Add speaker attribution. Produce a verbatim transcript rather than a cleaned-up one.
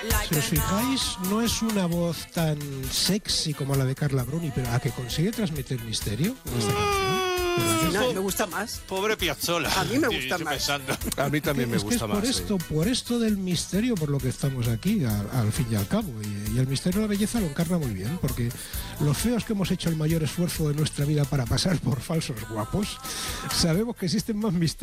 Speaker 1: Si os fijáis, no es una voz tan sexy como la de Carla Bruni, pero a que consigue transmitir misterio en esta canción.
Speaker 2: Sí, no, me gusta más.
Speaker 3: Pobre Piazzolla.
Speaker 2: A mí me gusta
Speaker 3: Estoy
Speaker 2: más.
Speaker 3: pensando.
Speaker 4: A mí también me
Speaker 1: es que
Speaker 4: gusta
Speaker 1: es
Speaker 4: más.
Speaker 1: por
Speaker 4: sí.
Speaker 1: esto, por esto del misterio por lo que estamos aquí, al, al fin y al cabo. Y, y el misterio de la belleza lo encarna muy bien, porque los feos que hemos hecho el mayor esfuerzo de nuestra vida para pasar por falsos guapos, sabemos que existen más misterios.